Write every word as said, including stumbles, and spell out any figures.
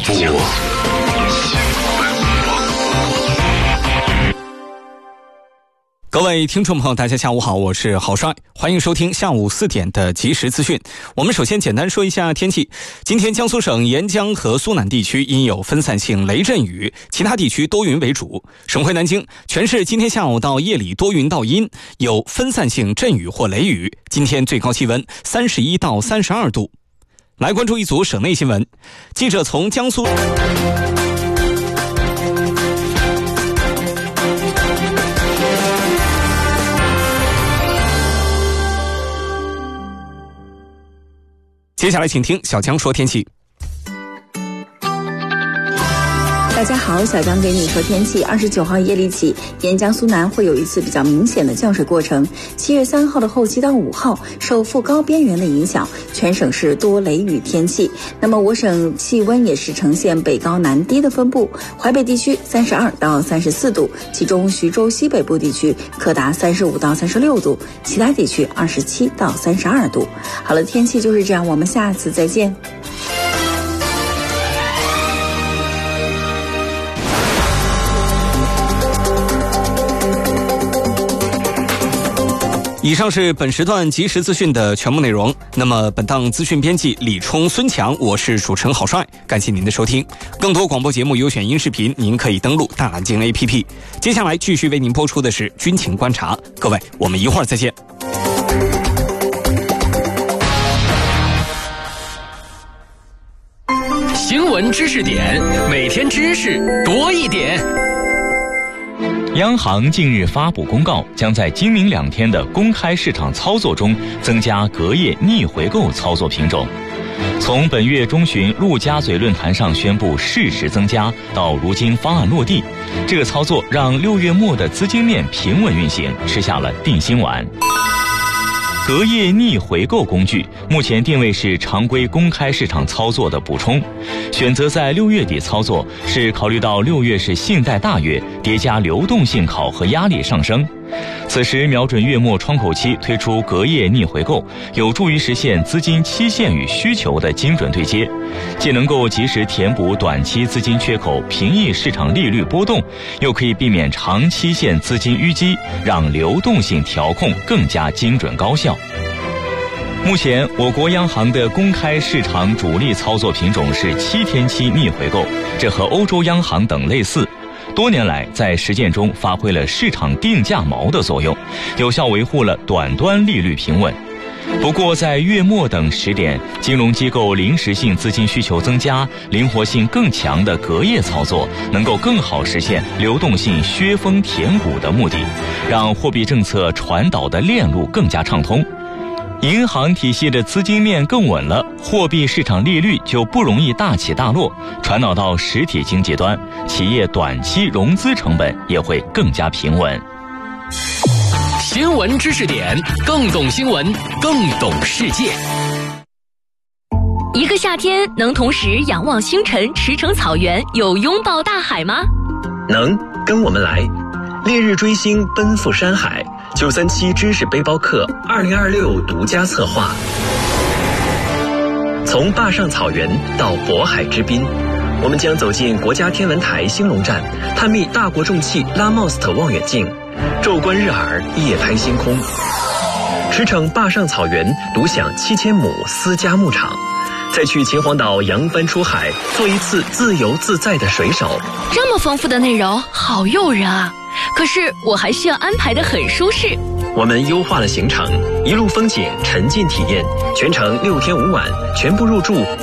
播。各位听众朋友，大家下午好，我是郝帅，欢迎收听下午四点的即时资讯。我们首先简单说一下天气。今天江苏省沿江和苏南地区阴有分散性雷阵雨，其他地区多云为主。省会南京全市今天下午到夜里多云到阴，有分散性阵雨或雷雨。今天最高气温三十一到三十二度。来关注一组省内新闻。记者从江苏接下来请听小江说天气。 大家好，小江给你说天气。二十九号夜里起，沿江苏南会有一次比较明显的降水过程。七月三号的后期到五号，受副高边缘的影响，全省是多雷雨天气。那么我省气温也是呈现北高南低的分布，淮北地区三十二到三十四度，其中徐州西北部地区可达三十五到三十六度，其他地区二十七到三十二度。好了，天气就是这样，我们下次再见。 以上是本时段即时资讯的全部内容。那么本档资讯编辑李冲、孙强，我是主持人郝帅，感谢您的收听。更多广播节目优选音视频，您可以登录大蓝鲸 A P P。接下来继续为您播出的是军情观察，各位，我们一会儿再见。 新闻知识点，每天知识多一点。 央行近日发布公告，将在今明两天的公开市场操作中增加隔夜逆回购操作品种。从本月中旬陆家嘴论坛上宣布适时增加，到如今方案落地，这个操作让六月末的资金面平稳运行吃下了定心丸。隔夜逆回购工具目前定位是常规公开市场操作的补充，选择在六月底操作，是考虑到六月是信贷大月，叠加流动性考核压力上升。此时瞄准月末窗口期推出隔夜逆回购，有助于实现资金期限与需求的精准对接，既能够及时填补短期资金缺口，平抑市场利率波动，又可以避免长期限资金淤积，让流动性调控更加精准高效。目前我国央行的公开市场主力操作品种是七天期逆回购，这和欧洲央行等类似，多年来在实践中发挥了市场定价锚的作用，有效维护了短端利率平稳。不过在月末等时点，金融机构临时性资金需求增加，灵活性更强的隔夜操作能够更好实现流动性削峰填谷的目的，让货币政策传导的链路更加畅通。银行体系的资金面更稳了，货币市场利率就不容易大起大落，传导到实体经济端，企业短期融资成本也会更加平稳。 新闻知识点，更懂新闻，更懂世界。 一个夏天能同时仰望星辰、驰骋草原，有拥抱大海吗？ 能，跟我们来。烈日追星，奔赴山海。九三七知识背包客二零二六独家策划，从坝上草原到渤海之滨，我们将走进国家天文台兴隆站，探秘大国重器拉莫斯特望远镜，昼观日珥，夜拍星空，驰骋坝上草原，独享七千亩私家牧场，再去秦皇岛扬帆出海，做一次自由自在的水手。 这么丰富的内容，好诱人啊！可是我还需要安排得很舒适。 我们优化了行程，一路风景，沉浸体验，全程六天五晚，全部入住